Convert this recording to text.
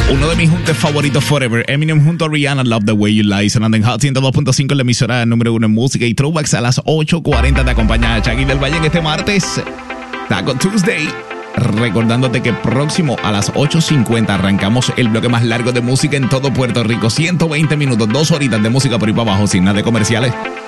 Uno de mis juntes favoritos forever, Eminem junto a Rihanna, Love the Way You Lie, sonando en Hot 102.5 en la emisora número 1 en música y throwbacks a las 8:40. Te acompaña Chucky del Valle en este martes, Taco Tuesday. Recordándote que próximo a las 8:50 arrancamos el bloque más largo de música en todo Puerto Rico. 120 minutos, 2 horitas de música por ahí para abajo, sin nada de comerciales.